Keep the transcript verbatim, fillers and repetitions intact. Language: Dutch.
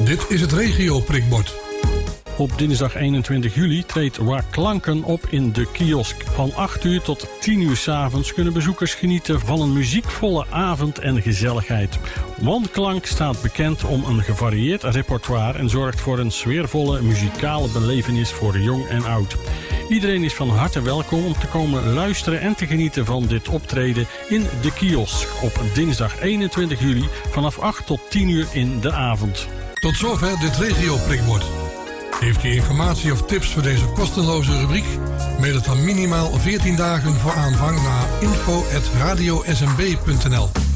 Dit is het regio-prikbord. Op dinsdag eenentwintig juli treedt Waar Klanken op in de kiosk. Van acht uur tot tien uur 's avonds kunnen bezoekers genieten van een muziekvolle avond en gezelligheid. Wandklank staat bekend om een gevarieerd repertoire en zorgt voor een sfeervolle muzikale belevenis voor jong en oud. Iedereen is van harte welkom om te komen luisteren en te genieten van dit optreden in de kiosk op dinsdag eenentwintig juli vanaf acht tot tien uur in de avond. Tot zover dit regio-prikbord. Heeft u informatie of tips voor deze kostenloze rubriek? Mail het dan minimaal veertien dagen voor aanvang naar info at radio s m b punt n l.